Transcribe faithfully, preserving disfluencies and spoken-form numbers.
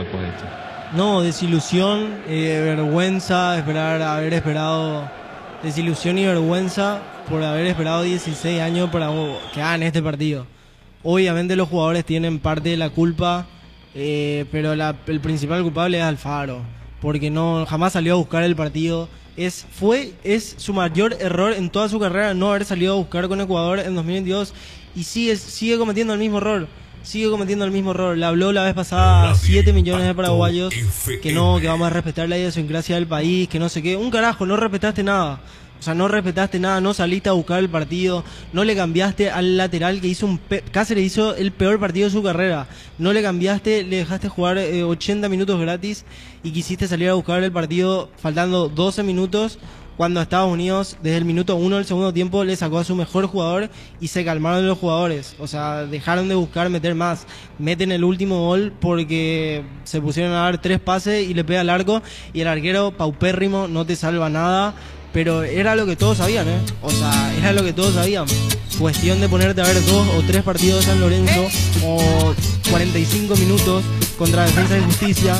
después de esto? No, desilusión, eh, vergüenza, esperar, haber esperado, desilusión y vergüenza por haber esperado dieciséis años para que hagan este partido. Obviamente los jugadores tienen parte de la culpa, eh, pero la, el principal culpable es Alfaro, porque no jamás salió a buscar el partido. Es, fue, es su mayor error en toda su carrera no haber salido a buscar con Ecuador en dos mil veintidós y sigue, sigue cometiendo el mismo error. Sigue cometiendo el mismo error. Le habló la vez pasada a siete millones de paraguayos que no, que vamos a respetar la idiosincrasia del país, que no sé qué. Un carajo, no respetaste nada. O sea, no respetaste nada, no saliste a buscar el partido, no le cambiaste al lateral que hizo un... Pe Cáceres hizo el peor partido de su carrera. No le cambiaste, le dejaste jugar eh, ochenta minutos gratis y quisiste salir a buscar el partido faltando doce minutos cuando Estados Unidos, desde el minuto uno del segundo tiempo, le sacó a su mejor jugador y se calmaron los jugadores. O sea, dejaron de buscar meter más. Meten el último gol porque se pusieron a dar tres pases y le pega al arco y el arquero paupérrimo, no te salva nada. Pero era lo que todos sabían, ¿eh? O sea, era lo que todos sabían. Cuestión de ponerte a ver dos o tres partidos de San Lorenzo o cuarenta y cinco minutos contra Defensa y Justicia